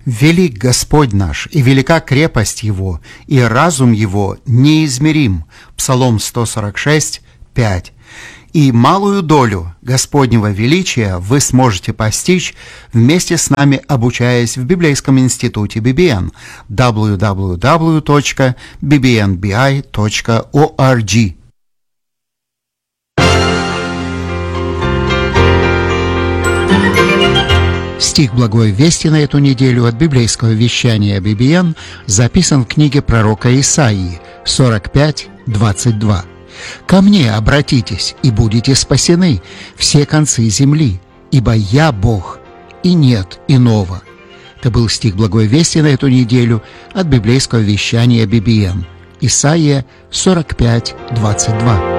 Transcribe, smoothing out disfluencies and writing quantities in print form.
Велик Господь наш, и велика крепость Его, и разум Его неизмерим. Псалом 146, 5. И малую долю Господнего величия вы сможете постичь вместе с нами, обучаясь в Библейском институте BBN www.bbnbi.org. Стих Благой Вести на эту неделю от библейского вещания BBN записан в книге пророка Исаии 45:22. «Ко мне обратитесь, и будете спасены, все концы земли, ибо я Бог, и нет иного». Это был стих Благой Вести на эту неделю от библейского вещания BBN. Исаия 45:22.